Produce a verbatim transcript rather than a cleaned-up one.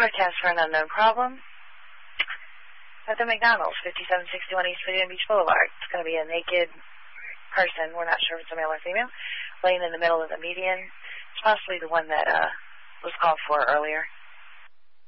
broadcast for an unknown problem at the McDonald's, fifty-seven sixty-one East Virginia Beach Boulevard. It's going to be a naked person, we're not sure if it's a male or female, laying in the middle of the median. It's possibly the one that uh, was called for earlier.